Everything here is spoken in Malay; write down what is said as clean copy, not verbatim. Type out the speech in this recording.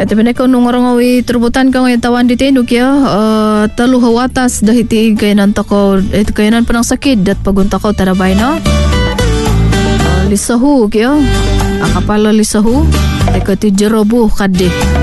At bineka nung ngawi terbutan ka ngayon tawan di tenuk ya telu hawatas dahiti kayanan tako kayanan panang sakit dat pagunta ko tarabay no lisahu kyo akapala lisahu eka ti jerobu kadde